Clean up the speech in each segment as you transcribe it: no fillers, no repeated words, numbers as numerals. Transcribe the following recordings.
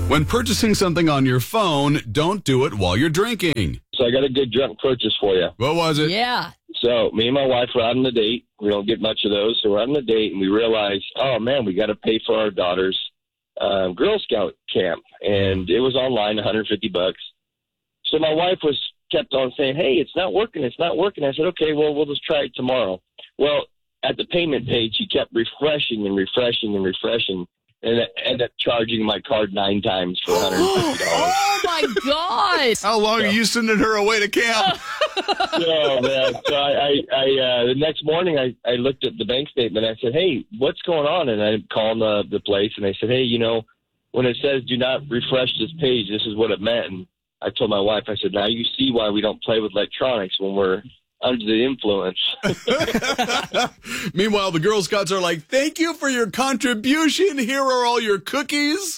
When purchasing something on your phone, don't do it while you're drinking. So I got a good drunk purchase for you. What was it? Yeah. So me and my wife were out on a date. We don't get much of those. So we're out on a date, and we realized, oh, man, we got to pay for our daughter's Girl Scout camp. And it was online, $150. So my wife kept on saying, hey, it's not working. It's not working. I said, okay, well, we'll just try it tomorrow. Well, at the payment page, she kept refreshing and refreshing and refreshing. And I ended up charging my card 9 times for $150. Oh, my God. How long are you sending her away to camp? Oh, man. So the next morning, I looked at the bank statement. I said, hey, what's going on? And I called the place, and I said, hey, when it says do not refresh this page, this is what it meant. And I told my wife, I said, now you see why we don't play with electronics when we're under the influence. Meanwhile, the Girl Scouts are like, thank you for your contribution. Here are all your cookies.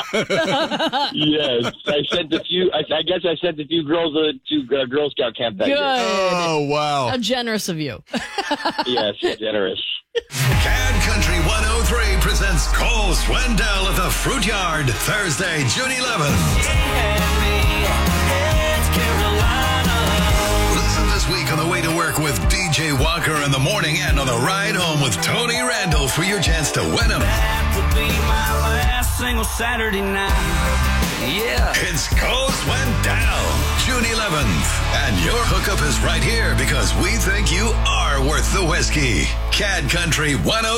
Yes. I sent a few. I guess I sent a few girls to Girl Scout camp that Good. year. Oh, wow. How generous of you. Yes, generous. CAD Country 103 presents Cole Swindell at the Fruit Yard, Thursday, June 11th. Listen this week on the way to work with DJ Walker in the morning and on the ride home with Tony Randall for your chance to win them. That would be my last single Saturday night. Yeah. It's Cole Swindell, June 11th. And your hookup is right here because we think you are worth the whiskey. CAD Country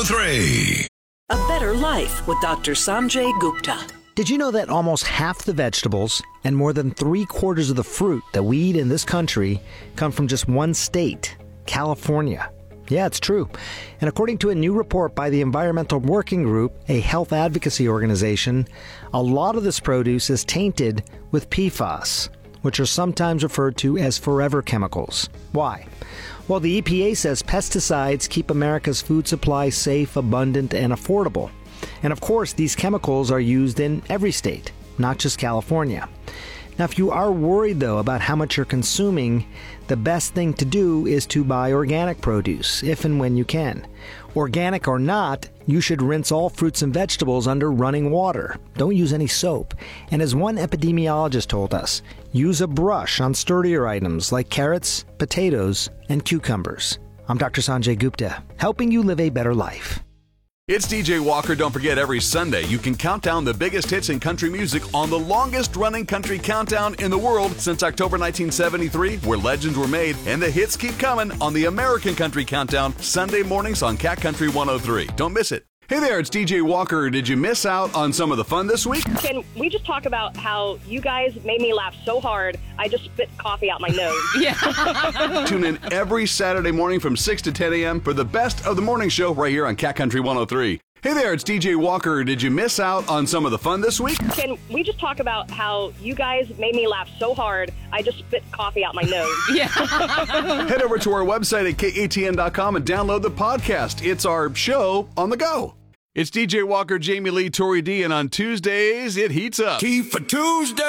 103. A Better Life with Dr. Sanjay Gupta. Did you know that almost half the vegetables and more than 3/4 of the fruit that we eat in this country come from just one state, California? Yeah, it's true. And according to a new report by the Environmental Working Group, a health advocacy organization, a lot of this produce is tainted with PFAS, which are sometimes referred to as forever chemicals. Why? Well, the EPA says pesticides keep America's food supply safe, abundant, and affordable. And of course, these chemicals are used in every state, not just California. Now, if you are worried, though, about how much you're consuming, the best thing to do is to buy organic produce, if and when you can. Organic or not, you should rinse all fruits and vegetables under running water. Don't use any soap. And as one epidemiologist told us, use a brush on sturdier items like carrots, potatoes, and cucumbers. I'm Dr. Sanjay Gupta, helping you live a better life. It's DJ Walker. Don't forget, every Sunday you can count down the biggest hits in country music on the longest-running country countdown in the world since October 1973, where legends were made, and the hits keep coming on the American Country Countdown, Sunday mornings on CAT Country 103. Don't miss it. Hey there, it's DJ Walker. Did you miss out on some of the fun this week? Can we just talk about how you guys made me laugh so hard, I just spit coffee out my nose? Yeah. Tune in every Saturday morning from 6 to 10 a.m. for the best of the morning show right here on CAT Country 103. Hey there, it's DJ Walker. Did you miss out on some of the fun this week? Can we just talk about how you guys made me laugh so hard, I just spit coffee out my nose? Yeah. Head over to our website at katn.com and download the podcast. It's our show on the go. It's DJ Walker, Jamie Lee, Tori D, and on Tuesdays, it heats up. Tea for Tuesday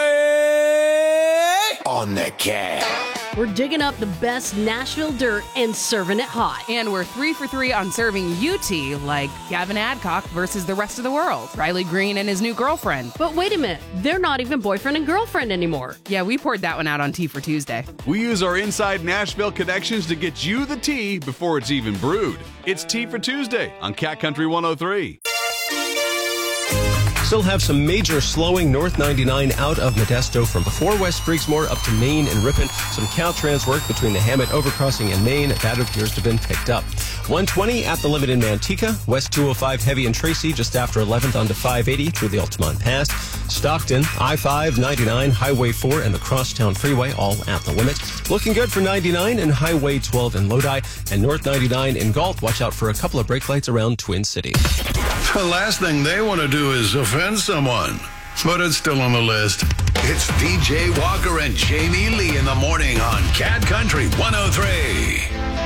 on the CAT. We're digging up the best Nashville dirt and serving it hot. And we're 3 for 3 on serving you tea, like Gavin Adcock versus the rest of the world, Riley Green and his new girlfriend. But wait a minute, they're not even boyfriend and girlfriend anymore. Yeah, we poured that one out on Tea for Tuesday. We use our inside Nashville connections to get you the tea before it's even brewed. It's Tea for Tuesday on CAT Country 103. Still have some major slowing North 99 out of Modesto from before West Briggsmore up to Maine and Ripon. Some Caltrans work between the Hammett overcrossing and Maine. That appears to have been picked up. 120 at the limit in Manteca. West 205 heavy in Tracy just after 11th onto 580 through the Altamont Pass. Stockton, I-5, 99, Highway 4, and the Crosstown Freeway all at the limit. Looking good for 99 and Highway 12 in Lodi. And North 99 in Galt. Watch out for a couple of brake lights around Twin Cities. The last thing they want to do is offend someone, but it's still on the list. It's DJ Walker and Jamie Lee in the morning on CAT Country 103.